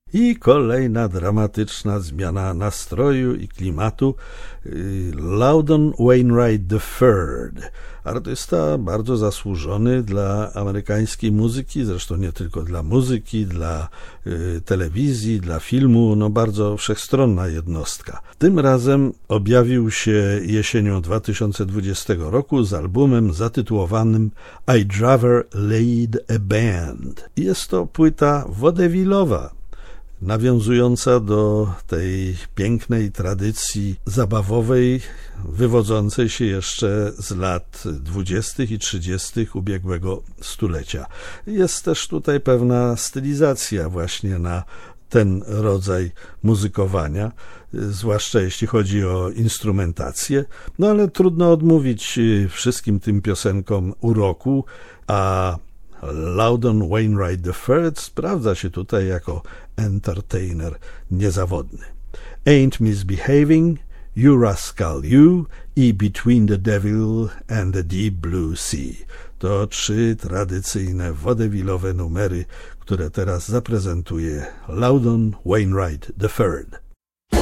I kolejna dramatyczna zmiana nastroju i klimatu. Loudon Wainwright III, artysta bardzo zasłużony dla amerykańskiej muzyki, zresztą nie tylko dla muzyki, dla telewizji, dla filmu, bardzo wszechstronna jednostka. Tym razem objawił się jesienią 2020 roku z albumem zatytułowanym I'd Rather Lead a Band. Jest to płyta wodewilowa, nawiązująca do tej pięknej tradycji zabawowej, wywodzącej się jeszcze z lat 20. i 30. ubiegłego stulecia. Jest też tutaj pewna stylizacja właśnie na ten rodzaj muzykowania, zwłaszcza jeśli chodzi o instrumentację, ale trudno odmówić wszystkim tym piosenkom uroku, a Loudon Wainwright III sprawdza się tutaj jako entertainer niezawodny. Ain't Misbehaving, You Rascal You i Between the Devil and the Deep Blue Sea. To 3 tradycyjne wodewilowe numery, które teraz zaprezentuje Loudon Wainwright III.